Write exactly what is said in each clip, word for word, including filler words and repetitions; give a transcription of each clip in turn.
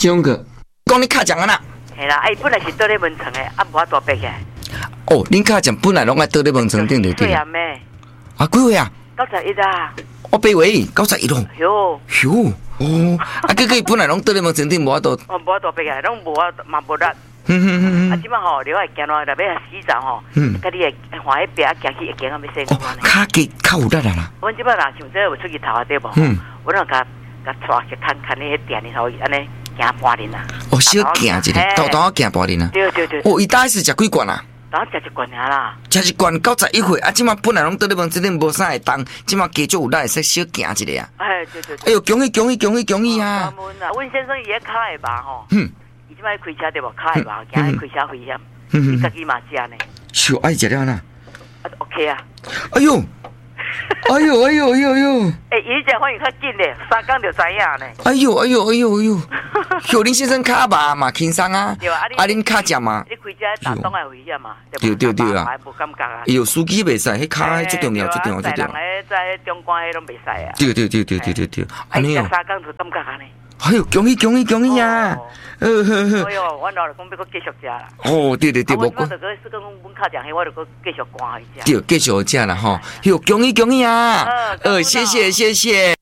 中个，讲你卡奖啊啦？ 系啦，哎，本来是倒咧门床的，啊，无法度爬起来。 哦，恁卡奖本来拢爱倒咧门床顶就对了。 对啊，妹。 啊，几岁啊？ 九十一啊。 我八岁，九十一咯。 哟。 哟，哦，啊，哥哥本来拢倒咧门床顶无法度。 哦，无法度爬起来，拢无法嘛无力。 嗯嗯嗯嗯。 啊，即摆吼，你爱行落来，要洗澡吼，嗯，甲你会换迄边啊，行去会行啊，要洗哦，骹脚较有力啊啦。 阮即摆若像这有出去头啊，对无？嗯。我若甲甲带去看看迄店里头，安尼行半年啦。 哦，小行一个，豆豆行半年啊。 对对对。 哦，伊大概是食几罐啊？ 当食一罐尔啦。 食一罐九十一岁，啊，即马本来拢倒咧门床顶无啥会动，即马加足有力，会使小行一个啊。 哎，对对。 哎呦，恭喜恭喜恭喜恭喜啊！ 感恩啊！阮先生伊咧骹会麻吼。 嗯。 伊即摆开车对无？骹会麻，行去开车危险。嗯。伊家己嘛食呢。 是，爱食了呐。 啊 ，OK 啊。 哎呦！哎呦哎呦哎呦哎呦！ 哎，伊只反应较紧咧，三工就知影呢。 哎呦哎呦哎呦哎呦！有恁先生骹麻嘛轻松啊，啊恁骹食嘛。 你开车打东也危险嘛， 对对对啊。 无感觉啊。 哎呦，司机袂使，迄骹最重要最重要最重要。 人在中关迄拢袂使啊。 对对对对对对对。 安尼哦。三工就感觉安尼。 哎呦，恭喜恭喜恭喜啊！ 呃呵呵。哎呦，我老了讲要搁继续食啦。 哦，对对对， 我我就搁是讲阮较讲迄，我就搁继续赶去食。 对，继续食啦吼。哟，恭喜恭喜啊！呃，谢谢谢谢。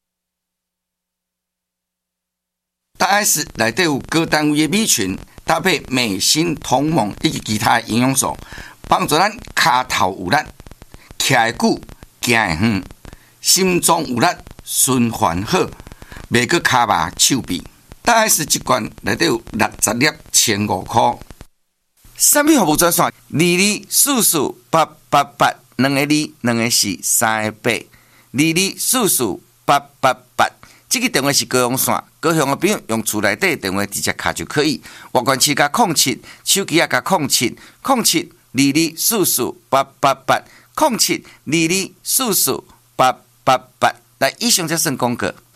大 S 内底有各单位的米群，搭配美心同盟以及其他的营养素，帮助咱骹头有力，徛会久，行会远，心脏有力，循环好。袂阁骹麻手臂，大 S 一罐内底有六十粒，千五块。产品服务专线：二二四四八八八，两个二，两个四，三个八，二二四四八八八。这个电话是高雄线，高雄的朋友用厝内底电话直接卡就可以。外关市加空七，手机也加空七，空七二二四四八八八，空七二二四四八八八。来，以上才算广告。